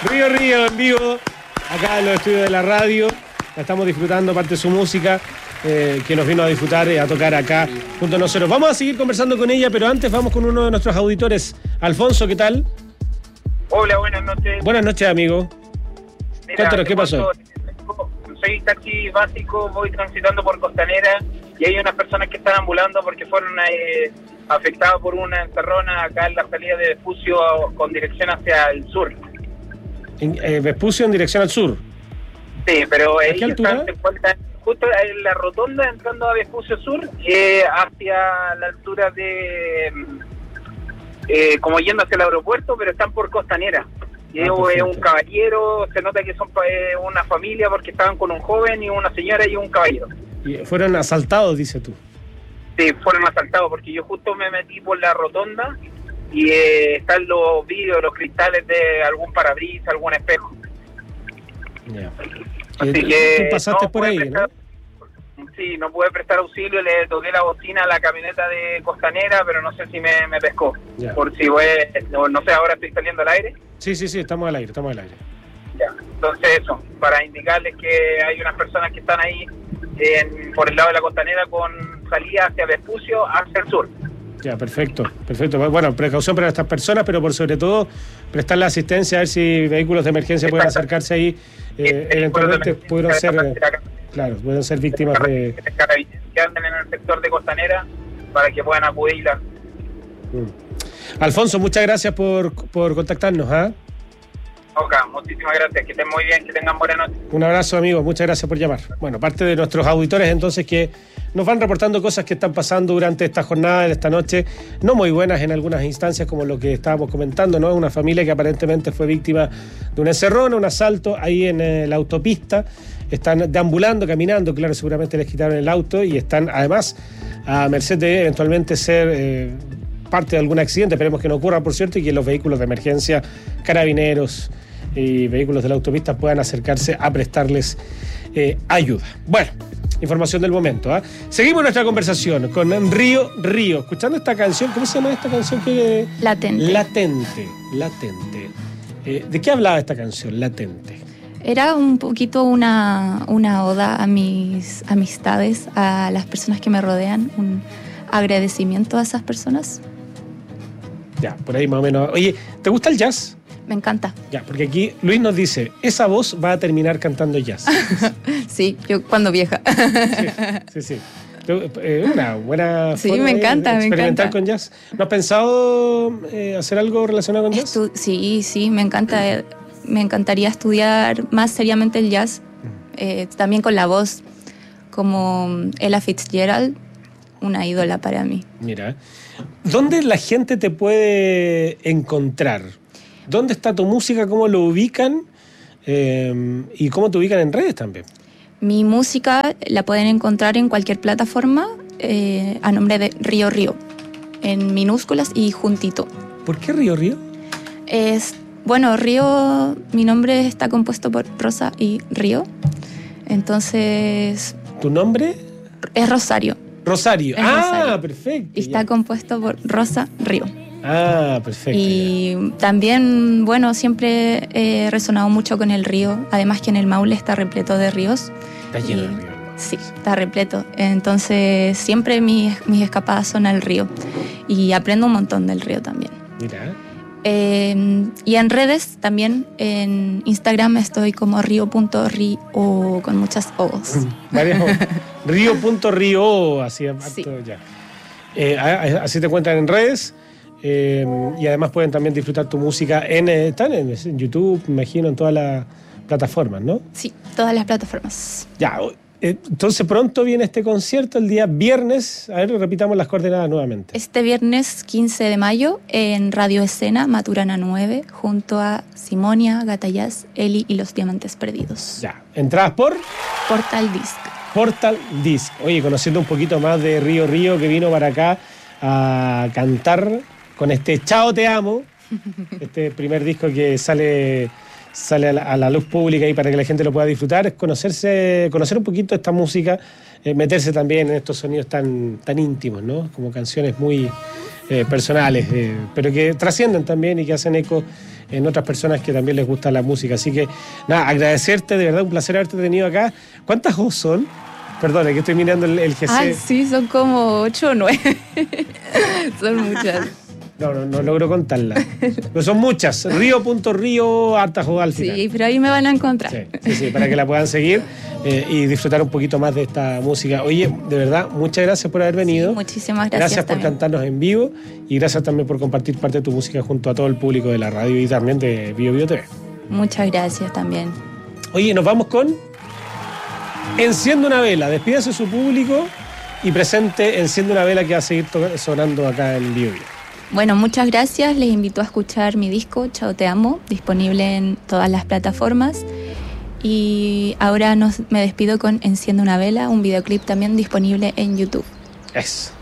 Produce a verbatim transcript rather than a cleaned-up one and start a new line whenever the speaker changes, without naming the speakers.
Río Río en vivo, acá en los estudios de la radio. La estamos disfrutando, parte de su música, eh, que nos vino a disfrutar y a tocar acá junto a nosotros. Vamos a seguir conversando con ella, pero antes vamos con uno de nuestros auditores. Alfonso, ¿qué tal?
Hola, buenas noches.
Buenas noches, amigo.
Mira,
Cuéntanos, ¿qué pasó?
Soy taxi básico, voy transitando por Costanera y hay unas personas que están ambulando porque fueron eh, afectadas por una encerrona acá en la salida de Vespucio con dirección hacia el sur.
En, eh, Vespucio en dirección al sur.
Sí, pero
¿A qué
ellos
altura?
están, se encuentran justo en la rotonda entrando a Vespucio Sur, eh, hacia la altura de... Eh, como yendo hacia el aeropuerto, pero están por Costanera. Y
Ah,
es un
perfecto.
caballero, se nota que son eh, una familia porque estaban con un joven y una señora y un caballero.
Y fueron asaltados, dices tú.
Sí, fueron asaltados porque yo justo me metí por la rotonda y eh, están los vidrios, los cristales de algún parabrisas, algún espejo.
Ya.
Así
Eh,
que
tú pasaste
no
por
pude
ahí,
prestar,
¿no?
Sí, no pude prestar auxilio, le toqué la bocina a la camioneta de Costanera, pero no sé si me, me pescó.
Ya.
Por si voy, no, no sé, ahora estoy saliendo al aire.
Sí, sí, sí, estamos al aire, estamos al aire.
Ya. Entonces eso, para indicarles que hay unas personas que están ahí en, por el lado de la Costanera con salida hacia Vespucio, hacia el sur.
Ya, perfecto, perfecto. Bueno, precaución para estas personas, pero por sobre todo prestarle asistencia a ver si vehículos de emergencia pueden
Exacto.
acercarse ahí. Eh,
Sí,
eventualmente
sí,
pudieron
sí,
ser,
sí,
eh, claro, pueden ser víctimas de...
que anden en el sector de Costanera para que puedan acudirla.
Mm. Alfonso, muchas gracias por, por contactarnos, ¿ah?
Ok, muchísimas gracias, que estén muy bien, que tengan buena noche.
Un abrazo, amigo, muchas gracias por llamar. Bueno, parte de nuestros auditores entonces que nos van reportando cosas que están pasando durante esta jornada, esta noche, no muy buenas en algunas instancias, como lo que estábamos comentando, ¿no? Una familia que aparentemente fue víctima de un encerrón, un asalto ahí en eh, la autopista. Están deambulando, caminando, claro, seguramente les quitaron el auto y están además a merced de eventualmente ser eh, parte de algún accidente. Esperemos que no ocurra, por cierto, y que los vehículos de emergencia, carabineros y vehículos de la autopista puedan acercarse a prestarles eh, ayuda. Bueno, información del momento, ¿eh? Seguimos nuestra conversación con Río Río, escuchando esta canción. ¿Cómo se llama esta canción? Que...
Latente.
Latente, Latente. Eh, ¿De qué hablaba esta canción, Latente?
Era un poquito una, una oda a mis amistades, a las personas que me rodean, un agradecimiento a esas personas.
Ya, por ahí más o menos. Oye, ¿te gusta el jazz?
Me encanta.
Ya, porque aquí Luis nos dice, esa voz va a terminar cantando jazz.
Sí, yo cuando vieja.
Sí, sí, sí. Eh, una buena
Sí,
forma
me
de
encanta, me
experimentar
encanta.
con jazz. ¿No has pensado eh, hacer algo relacionado con jazz?
Estu- sí, sí, me encanta. eh, Me encantaría estudiar más seriamente el jazz, eh, también con la voz, como Ella Fitzgerald, una ídola para mí.
Mira, ¿dónde la gente te puede encontrar? ¿Dónde está tu música? ¿Cómo lo ubican? Eh, ¿Y cómo te ubican en redes también?
Mi música la pueden encontrar en cualquier plataforma eh, a nombre de Río Río, en minúsculas y juntito.
¿Por qué Río Río?
Es, bueno, Río, mi nombre está compuesto por Rosa y Río, entonces
¿Tu nombre?
es Rosario.
Rosario.
Es
Ah,
Rosario.
perfecto.
Y está
ya.
compuesto por Rosa Río.
Ah, perfecto.
Y también, bueno, siempre he resonado mucho con el río, además que en el Maule está repleto de ríos.
ya. Está lleno
y-
de río.
Sí, está repleto. Entonces, siempre mis, mis escapadas son al río. Y aprendo un montón del río también.
Mira.
Eh, y en redes también, en Instagram estoy como río punto río con muchas O's.
Varias Río punto río, así,
Sí.
ya. Eh, a- a- así te encuentran en redes. eh, y además pueden también disfrutar tu música en, eh, están en, en YouTube, me imagino, en todas las plataformas, ¿no?
Sí, todas las plataformas.
Ya, o- eh, entonces pronto viene este concierto el día viernes. A ver, repitamos las coordenadas nuevamente.
Este viernes quince de mayo en Radio Escena, Maturana nueve, junto a Simonia, Gatayaz, Eli y los Diamantes Perdidos.
Ya, entradas por
Portal Disc.
Portal Disc. Oye, conociendo un poquito más de Río Río, que vino para acá a cantar con este Chao Te Amo, este primer disco que sale, sale a, la, a la luz pública y para que la gente lo pueda disfrutar, es conocerse, conocer un poquito esta música, eh, meterse también en estos sonidos tan, tan íntimos, ¿no? Como canciones muy, eh, personales, eh, pero que trascienden también y que hacen eco en otras personas que también les gusta la música. Así que, nada, agradecerte, de verdad, un placer haberte tenido acá. ¿Cuántas O son? Perdón, que estoy mirando el, el G C.
Ay, sí, son como ocho o nueve. Son muchas.
No, no, no logro contarlas. Pero son muchas. Río punto río, hartas O al final.
Sí, pero ahí me van a encontrar.
Sí, sí, sí, para que la puedan seguir eh, y disfrutar un poquito más de esta música. Oye, de verdad, muchas gracias por haber venido.
Sí, muchísimas gracias.
Gracias por
también.
cantarnos en vivo y gracias también por compartir parte de tu música junto a todo el público de la radio y también de Bio Bio T V.
Muchas gracias también.
Oye, nos vamos con Enciende una vela. Despídase su público y presente Enciende una vela que va a seguir to- sonando acá en Bio Bio.
Bueno, muchas gracias. Les invito a escuchar mi disco, Chao Te Amo, disponible en todas las plataformas. Y ahora nos, me despido con Enciende una vela, un videoclip también disponible en YouTube.
Eso.